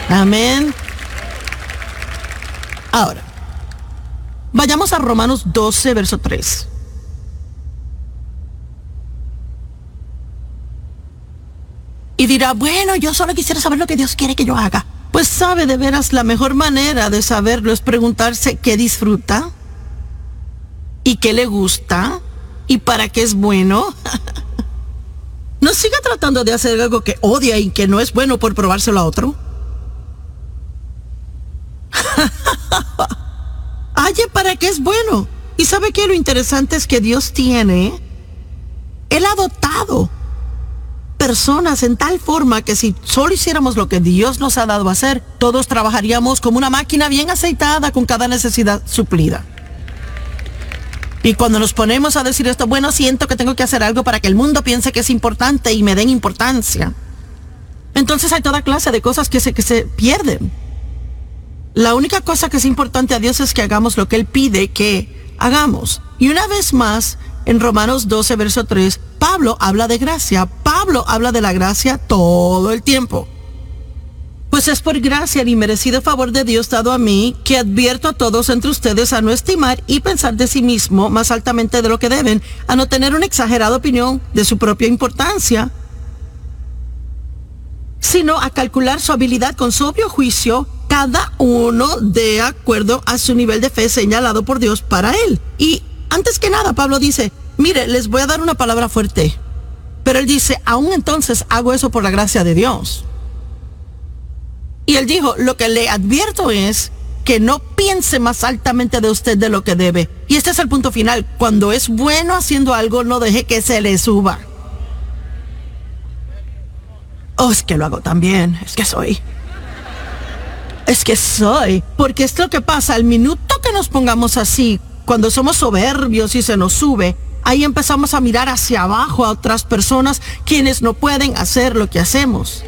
Amén. Ahora, vayamos a Romanos 12, verso 3. Y dirá, bueno, yo solo quisiera saber lo que Dios quiere que yo haga. Pues sabe, de veras, la mejor manera de saberlo es preguntarse qué disfruta y qué le gusta y para qué es bueno. No siga tratando de hacer algo que odia y que no es bueno por probárselo a otro. Halle para qué es bueno. Y sabe que lo interesante es que Dios Él ha dotado personas en tal forma que si solo hiciéramos lo que Dios nos ha dado a hacer, todos trabajaríamos como una máquina bien aceitada con cada necesidad suplida. Y cuando nos ponemos a decir esto, bueno, siento que tengo que hacer algo para que el mundo piense que es importante y me den importancia, entonces hay toda clase de cosas que se pierden. La única cosa que es importante a Dios es que hagamos lo que Él pide que hagamos. Y una vez más, en Romanos 12, verso 3, Pablo habla de gracia. Pablo habla de la gracia todo el tiempo. Pues es por gracia el inmerecido favor de Dios dado a mí, que advierto a todos entre ustedes a no estimar y pensar de sí mismo más altamente de lo que deben, a no tener una exagerada opinión de su propia importancia, sino a calcular su habilidad con sobrio juicio, cada uno de acuerdo a su nivel de fe señalado por Dios para él. Y antes que nada, Pablo dice, mire, les voy a dar una palabra fuerte, pero él dice, aún entonces hago eso por la gracia de Dios. Y él dijo, lo que le advierto es que no piense más altamente de usted de lo que debe. Y este es el punto final. Cuando es bueno haciendo algo, no deje que se le suba. Oh, es que lo hago tan bien. Es que soy. Porque es lo que pasa. Al minuto que nos pongamos así, cuando somos soberbios y se nos sube, ahí empezamos a mirar hacia abajo a otras personas quienes no pueden hacer lo que hacemos.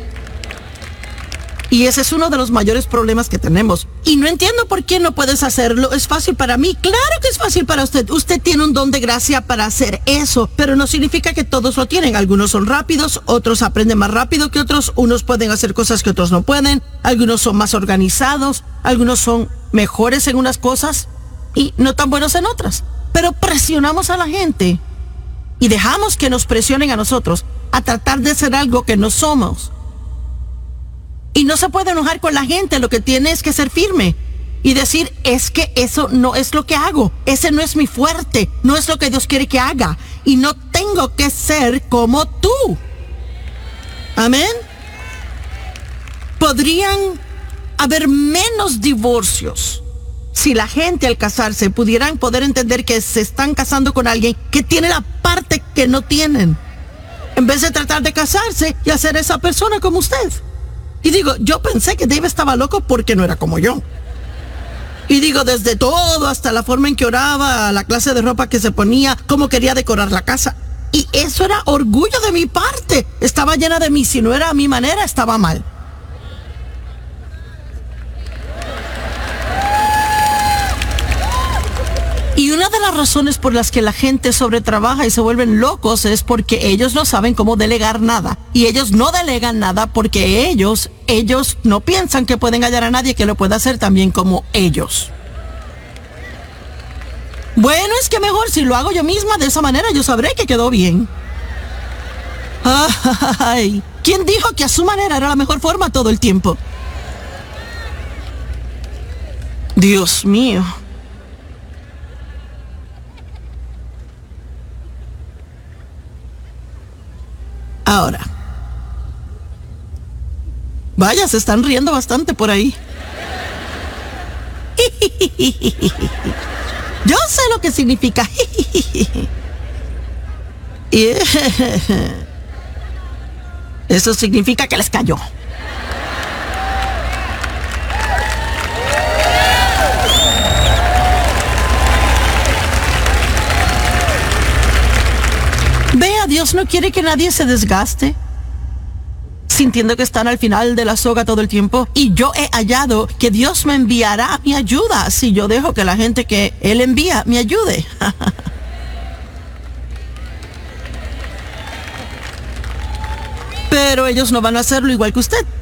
Y ese es uno de los mayores problemas que tenemos. Y no entiendo por qué no puedes hacerlo. Es fácil para mí. Claro que es fácil para usted. Usted tiene un don de gracia para hacer eso. Pero no significa que todos lo tienen. Algunos son rápidos, otros aprenden más rápido que otros. Unos pueden hacer cosas que otros no pueden. Algunos son más organizados. Algunos son mejores en unas cosas y no tan buenos en otras. Pero presionamos a la gente y dejamos que nos presionen a nosotros a tratar de ser algo que no somos. Y no se puede enojar con la gente, lo que tiene es que ser firme y decir, es que eso no es lo que hago, ese no es mi fuerte, no es lo que Dios quiere que haga y no tengo que ser como tú. Amén. Podrían haber menos divorcios si la gente al casarse pudieran poder entender que se están casando con alguien que tiene la parte que no tienen, en vez de tratar de casarse y hacer esa persona como usted. Y digo, yo pensé que Dave estaba loco porque no era como yo. Y digo, desde todo, hasta la forma en que oraba, la clase de ropa que se ponía, cómo quería decorar la casa. Y eso era orgullo de mi parte. Estaba llena de mí. Si no era a mi manera, estaba mal. Y una de las razones por las que la gente sobretrabaja y se vuelven locos es porque ellos no saben cómo delegar nada. Y ellos no delegan nada porque ellos no piensan que pueden hallar a nadie que lo pueda hacer tan bien como ellos. Bueno, es que mejor si lo hago yo misma, de esa manera yo sabré que quedó bien. Ay, ¿quién dijo que a su manera era la mejor forma todo el tiempo? Dios mío. Ahora, vaya, se están riendo bastante por ahí. Yo sé lo que significa. Eso significa que les cayó. Vea, Dios no quiere que nadie se desgaste sintiendo que están al final de la soga todo el tiempo. Y yo he hallado que Dios me enviará mi ayuda si yo dejo que la gente que Él envía me ayude. Pero ellos no van a hacerlo igual que usted.